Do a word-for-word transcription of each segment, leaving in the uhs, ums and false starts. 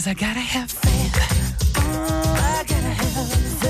'cause I gotta have faith. Oh, I gotta have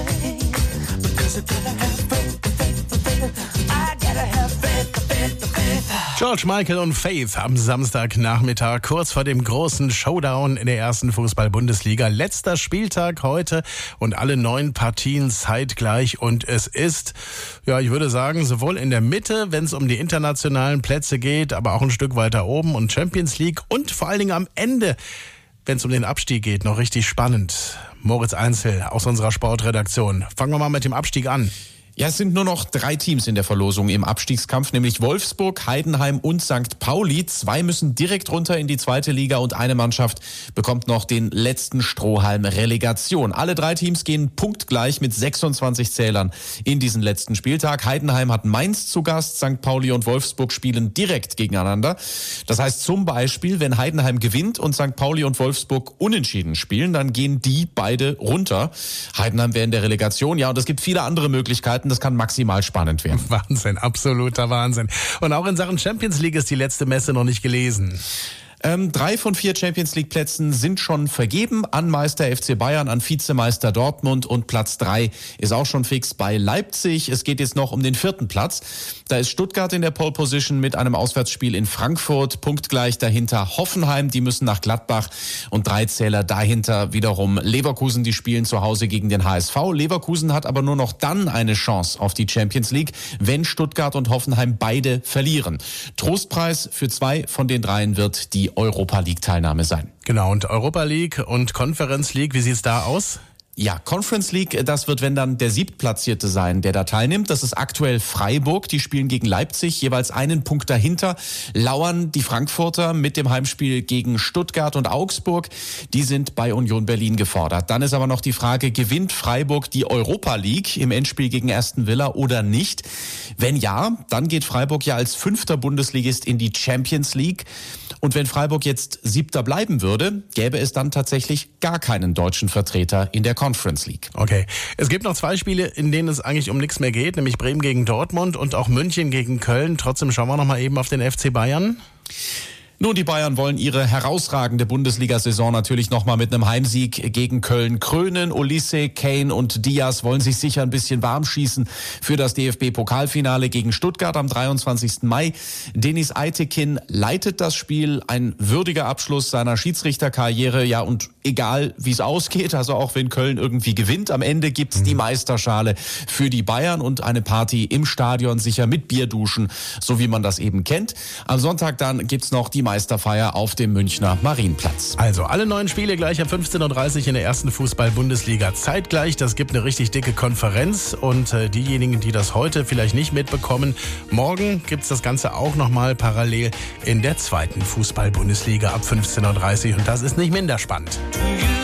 faith. Because I gotta have faith, faith, faith. I gotta have faith, faith, faith. George Michael und Faith am Samstagnachmittag, kurz vor dem großen Showdown in der ersten Fußball-Bundesliga. Letzter Spieltag heute und alle neun Partien zeitgleich. Und es ist, ja, ich würde sagen, sowohl in der Mitte, wenn es um die internationalen Plätze geht, aber auch ein Stück weiter oben und Champions League und vor allen Dingen am Ende, wenn es um den Abstieg geht, noch richtig spannend. Moritz Einzel aus unserer Sportredaktion. Fangen wir mal mit dem Abstieg an. Ja, es sind nur noch drei Teams in der Verlosung im Abstiegskampf, nämlich Wolfsburg, Heidenheim und Sankt Pauli. Zwei müssen direkt runter in die zweite Liga und eine Mannschaft bekommt noch den letzten Strohhalm Relegation. Alle drei Teams gehen punktgleich mit sechsundzwanzig Zählern in diesen letzten Spieltag. Heidenheim hat Mainz zu Gast, Sankt Pauli und Wolfsburg spielen direkt gegeneinander. Das heißt zum Beispiel, wenn Heidenheim gewinnt und Sankt Pauli und Wolfsburg unentschieden spielen, dann gehen die beide runter. Heidenheim wäre in der Relegation, ja, und es gibt viele andere Möglichkeiten. Das kann maximal spannend werden. Wahnsinn, absoluter Wahnsinn. Und auch in Sachen Champions League ist die letzte Messe noch nicht gelesen. Ähm, drei von vier Champions League Plätzen sind schon vergeben an Meister F C Bayern, an Vizemeister Dortmund und Platz drei ist auch schon fix bei Leipzig. Es geht jetzt noch um den vierten Platz. Da ist Stuttgart in der Pole Position mit einem Auswärtsspiel in Frankfurt, punktgleich dahinter Hoffenheim, die müssen nach Gladbach und drei Zähler dahinter wiederum Leverkusen, die spielen zu Hause gegen den H S V. Leverkusen hat aber nur noch dann eine Chance auf die Champions League, wenn Stuttgart und Hoffenheim beide verlieren. Trostpreis für zwei von den dreien wird die Europa League Teilnahme sein. Genau, und Europa League und Conference League, wie sieht's da aus? Ja, Conference League, das wird, wenn dann der Siebtplatzierte sein, der da teilnimmt. Das ist aktuell Freiburg, die spielen gegen Leipzig, jeweils einen Punkt dahinter. Lauern die Frankfurter mit dem Heimspiel gegen Stuttgart und Augsburg. Die sind bei Union Berlin gefordert. Dann ist aber noch die Frage, gewinnt Freiburg die Europa League im Endspiel gegen Aston Villa oder nicht? Wenn ja, dann geht Freiburg ja als fünfter Bundesligist in die Champions League. Und wenn Freiburg jetzt Siebter bleiben würde, gäbe es dann tatsächlich gar keinen deutschen Vertreter in der Conference League. Okay. Es gibt noch zwei Spiele, in denen es eigentlich um nichts mehr geht, nämlich Bremen gegen Dortmund und auch München gegen Köln. Trotzdem schauen wir noch mal eben auf den F C Bayern. Nun, die Bayern wollen ihre herausragende Bundesliga-Saison natürlich nochmal mit einem Heimsieg gegen Köln krönen. Olise, Kane und Diaz wollen sich sicher ein bisschen warm schießen für das D F B-Pokalfinale gegen Stuttgart am dreiundzwanzigsten Mai. Deniz Aytekin leitet das Spiel, ein würdiger Abschluss seiner Schiedsrichterkarriere. Ja, und egal wie es ausgeht, also auch wenn Köln irgendwie gewinnt, am Ende gibt's die Meisterschale für die Bayern und eine Party im Stadion, sicher mit Bierduschen, so wie man das eben kennt. Am Sonntag dann gibt's noch die Meisterfeier auf dem Münchner Marienplatz. Also alle neuen Spiele gleich ab fünfzehn Uhr dreißig in der ersten Fußball-Bundesliga zeitgleich. Das gibt eine richtig dicke Konferenz und äh, diejenigen, die das heute vielleicht nicht mitbekommen, morgen gibt's das Ganze auch nochmal parallel in der zweiten Fußball-Bundesliga ab fünfzehn Uhr dreißig und das ist nicht minder spannend.